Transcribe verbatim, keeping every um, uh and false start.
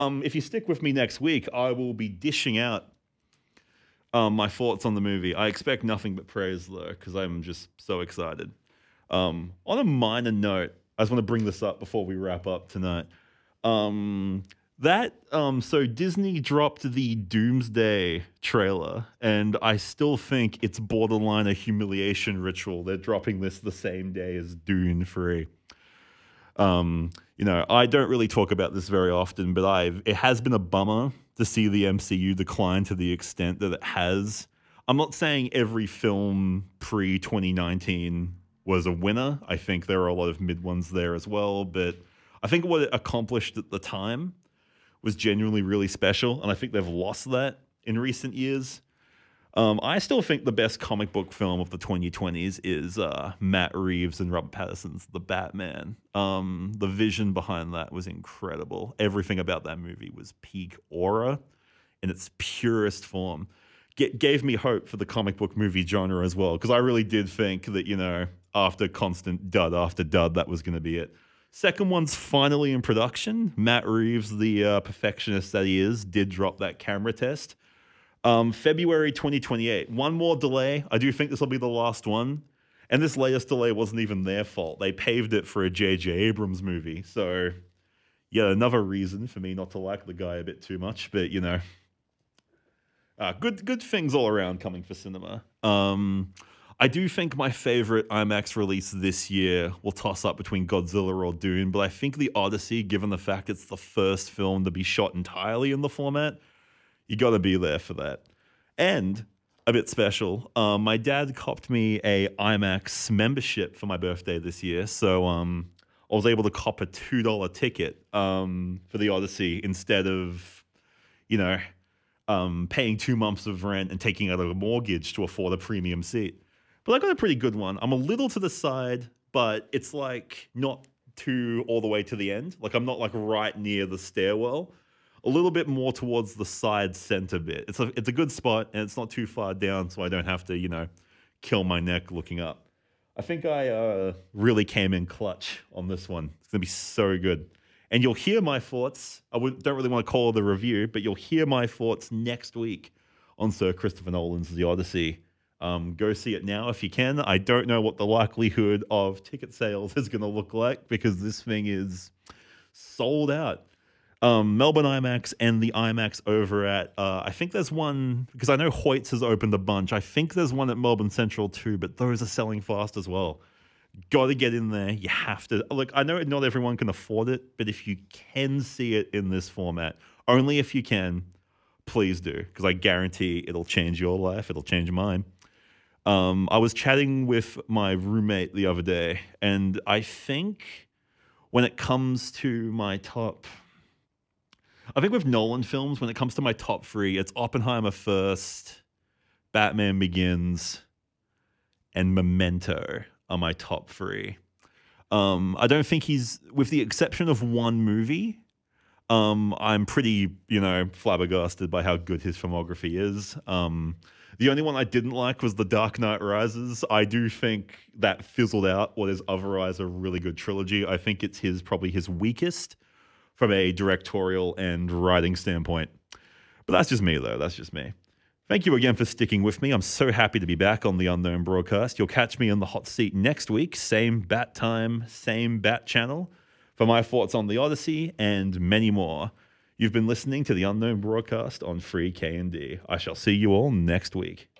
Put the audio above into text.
Um, if you stick with me next week, I will be dishing out um, my thoughts on the movie. I expect nothing but praise, though, because I'm just so excited. Um, on a minor note, I just want to bring this up before we wrap up tonight. Um, that um, so Disney dropped the Doomsday trailer, and I still think it's borderline a humiliation ritual. They're dropping this the same day as Dune three. Um, you know, I don't really talk about this very often, but I've it has been a bummer to see the M C U decline to the extent that it has. I'm not saying every film pre twenty nineteen was a winner. I think there are a lot of mid ones there as well, but I think what it accomplished at the time was genuinely really special, and I think they've lost that in recent years. Um, I still think the best comic book film of the twenty twenties is uh, Matt Reeves and Robert Pattinson's The Batman. Um, the vision behind that was incredible. Everything about that movie was peak aura in its purest form. G- gave me hope for the comic book movie genre as well, because I really did think that, you know, after constant dud after dud, that was going to be it. Second one's finally in production. Matt Reeves, the uh, perfectionist that he is, did drop that camera test. Um, February twenty twenty-eight. One more delay. I do think this will be the last one. And this latest delay wasn't even their fault. They paved it for a J J Abrams movie. So, yeah, another reason for me not to like the guy a bit too much. But, you know, uh, good good things all around coming for cinema. Um, I do think my favorite IMAX release this year will toss up between Godzilla or Dune. But I think The Odyssey, given the fact it's the first film to be shot entirely in the format, you got to be there for that. And a bit special, um, my dad copped me a IMAX membership for my birthday this year. So um, I was able to cop a two dollar ticket um, for The Odyssey instead of, you know, um, paying two months of rent and taking out a mortgage to afford a premium seat. But I got a pretty good one. I'm a little to the side, but it's like not too all the way to the end. Like I'm not like right near the stairwell. A little bit more towards the side center bit. It's a it's a good spot, and it's not too far down, so I don't have to, you know, kill my neck looking up. I think I uh, really came in clutch on this one. It's gonna be so good, and you'll hear my thoughts. I would, don't really want to call it a review, but you'll hear my thoughts next week on Sir Christopher Nolan's The Odyssey. Um, go see it now if you can. I don't know what the likelihood of ticket sales is going to look like because this thing is sold out. Um, Melbourne IMAX and the IMAX over at, uh, I think there's one, because I know Hoyts has opened a bunch. I think there's one at Melbourne Central too, but those are selling fast as well. Got to get in there. You have to. Look, I know not everyone can afford it, but if you can see it in this format, only if you can, please do, because I guarantee it'll change your life. It'll change mine. Um, I was chatting with my roommate the other day, and I think when it comes to my top... I think with Nolan films, when it comes to my top three, it's Oppenheimer first, Batman Begins, and Memento are my top three. Um, I don't think he's, with the exception of one movie, um, I'm pretty, you know, flabbergasted by how good his filmography is. Um, the only one I didn't like was The Dark Knight Rises. I do think that fizzled out what is otherwise a really good trilogy. I think it's his probably his weakest from a directorial and writing standpoint. But that's just me, though. That's just me. Thank you again for sticking with me. I'm so happy to be back on the Unknown Broadcast. You'll catch me in the hot seat next week. Same bat time, same bat channel for my thoughts on The Odyssey and many more. You've been listening to the Unknown Broadcast on Free K and D. I shall see you all next week.